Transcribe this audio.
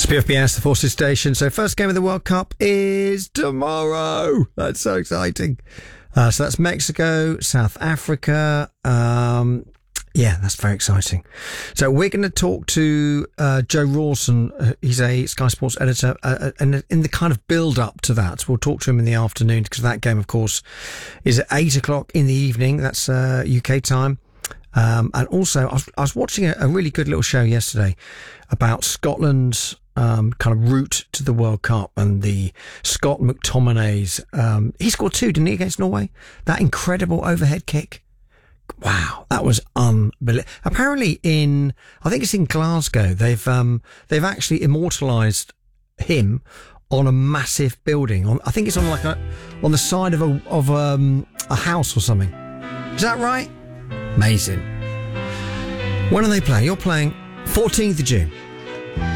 It's PFBS, the Forces Station. So first game of the World Cup is tomorrow. That's so exciting. So that's Mexico, South Africa. Yeah, that's very exciting. So we're going to talk to Joe Rawson. He's a Sky Sports editor, and in the kind of build-up to that, we'll talk to him in the afternoon because that game, of course, is at 8 o'clock in the evening. That's UK time. And also, I was watching a really good little show yesterday about Scotland's kind of route to the World Cup and the Scott McTominay's. He scored 2, didn't he, against Norway? That incredible overhead kick. Wow, that was unbelievable. Apparently I think it's in Glasgow, they've actually immortalised him on a massive building. I think it's on the side of a house or something. Is that right? Amazing. When are they playing? You're playing 14th of June.